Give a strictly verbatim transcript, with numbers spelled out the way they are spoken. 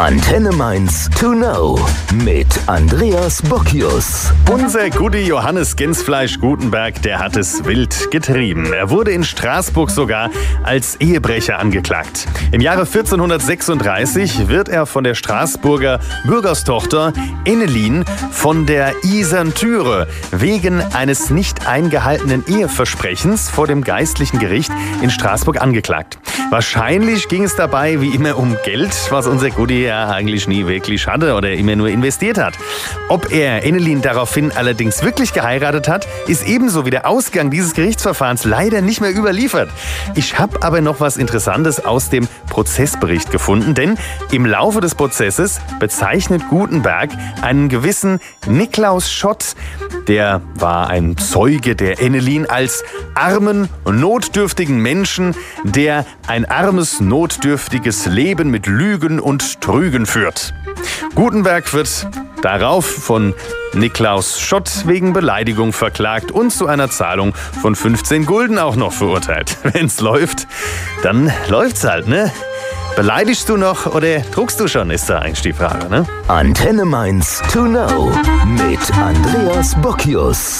Antenne Mainz to know mit Andreas Bockius. Unser guter Johannes Gänsfleisch Gutenberg, der hat es wild getrieben. Er wurde in Straßburg sogar als Ehebrecher angeklagt. Im Jahre vierzehnhundertsechsunddreißig wird er von der Straßburger Bürgerstochter Enelin von der Isern Türe wegen eines nicht eingehaltenen Eheversprechens vor dem geistlichen Gericht in Straßburg angeklagt. Wahrscheinlich ging es dabei wie immer um Geld, was unser Guti ja eigentlich nie wirklich hatte oder immer nur investiert hat. Ob er Enelin daraufhin allerdings wirklich geheiratet hat, ist ebenso wie der Ausgang dieses Gerichtsverfahrens leider nicht mehr überliefert. Ich habe aber noch was Interessantes aus dem Prozessbericht gefunden, denn im Laufe des Prozesses bezeichnet Gutenberg einen gewissen Niklaus Schott, der war ein Zeuge der Enelin, als armen, notdürftigen Menschen, der ein armes, notdürftiges Leben mit Lügen und Trügen führt. Gutenberg wird darauf von Niklaus Schott wegen Beleidigung verklagt und zu einer Zahlung von fünfzehn Gulden auch noch verurteilt. Wenn's läuft, dann läuft's halt, ne? Beleidigst du noch oder druckst du schon, ist da eigentlich die Frage, ne? Antenne Mainz to know mit Andreas Bockius.